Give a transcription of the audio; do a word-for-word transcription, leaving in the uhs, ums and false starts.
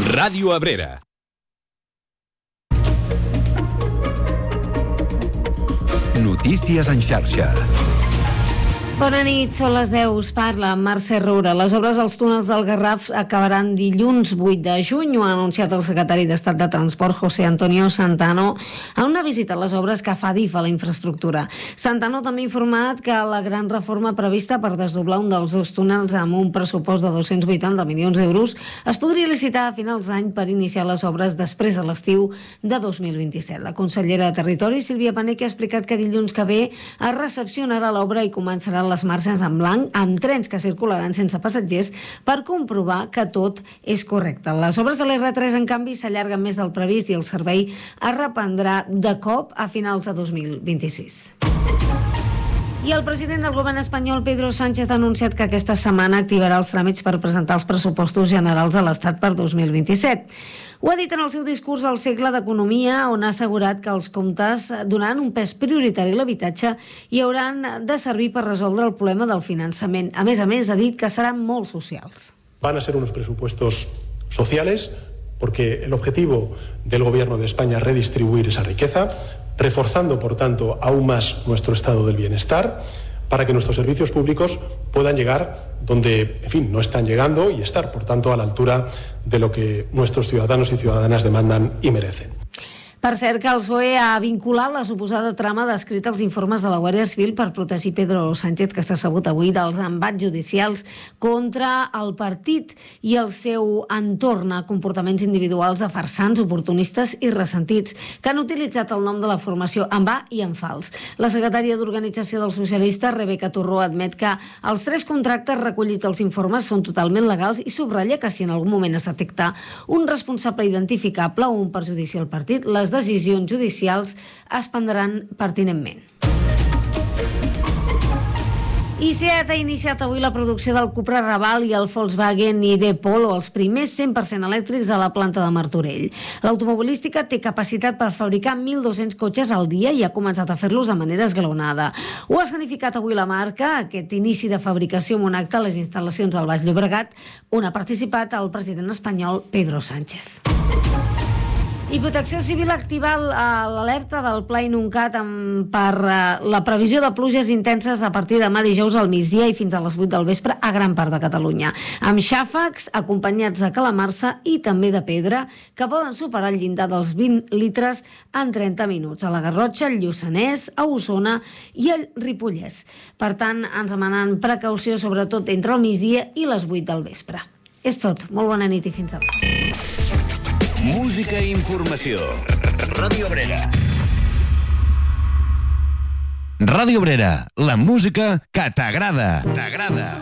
Ràdio Abrera. Notícies en xarxa. Bona nit, són les deu, us parla Mercè Roura. Les obres als túnels del Garraf acabaran dilluns vuit de juny, ho ha anunciat el secretari d'Estat de Transport, José Antonio Santano, en una visita a les obres que fa D I F a la infraestructura. Santano també ha informat que la gran reforma prevista per desdoblar un dels dos túnels amb un pressupost de dos-cents vuitanta milions d'euros es podria licitar a finals d'any per iniciar les obres després de l'estiu de dos mil vint-i-set. La consellera de Territori, Sílvia Paneque, ha explicat que dilluns que ve es recepcionarà l'obra i començarà les marxes en blanc amb trens que circularan sense passatgers per comprovar que tot és correcte. Les obres de l'R tres, en canvi, s'allarguen més del previst i el servei es reprendrà de cop a finals de dos mil vint-i-sis. I el president del govern espanyol, Pedro Sánchez, ha anunciat que aquesta setmana activarà els tràmits per presentar els pressupostos generals de l'Estat per dos mil vint-i-set. Ho ha dit en el seu discurs al Segle d'Economia, on ha assegurat que els comptes donaran un pes prioritari a l'habitatge i hauran de servir per resoldre el problema del finançament. A més a més, ha dit que seran molt socials. Van a ser unos presupuestos sociales porque el objetivo del Gobierno de España es redistribuir esa riqueza, reforzando, por tanto, aún más nuestro estado del bienestar, para que nuestros servicios públicos puedan llegar donde, en fin, no están llegando y estar, por tanto, a la altura de lo que nuestros ciudadanos y ciudadanas demandan y merecen. Per cert, que el P S O E ha vinculat la suposada trama descrita als informes de la Guàrdia Civil per protegir Pedro Sánchez, que està sabut avui, dels embats judicials contra el partit i el seu entorn a comportaments individuals de farsants, oportunistes i ressentits, que han utilitzat el nom de la formació en va i en fals. La secretària d'Organització dels Socialistes, Rebeca Turró, admet que els tres contractes recollits als informes són totalment legals i subratlla que si en algun moment es detecta un responsable identificable o un perjudici al partit, les decisions judicials es prendran pertinentment. I SEAT ha iniciat avui la producció del Cupra Raval i el Volkswagen ID Polo, els primers cent per cent elèctrics a la planta de Martorell. L'automobilística té capacitat per fabricar mil dos-cents cotxes al dia i ha començat a fer-los de manera esglaonada. Ho ha escenificat avui la marca, aquest inici de fabricació amb un acte a les instal·lacions al Baix Llobregat, on ha participat el president espanyol Pedro Sánchez. I Protecció Civil ha activat l'alerta del Pla Inuncat per la previsió de pluges intenses a partir de demà dijous al migdia i fins a les vuit del vespre a gran part de Catalunya, amb xàfecs acompanyats de calamarsa i també de pedra que poden superar el llindar dels vint litres en trenta minuts a la Garrotxa, el Lluçanès, a Osona i el Ripollès. Per tant, ens demanen precaució sobretot entre el migdia i les vuit del vespre. És tot. Molt bona nit i fins demà. Música i informació. Ràdio Abrera. Ràdio Abrera, la música que t'agrada. T'agrada.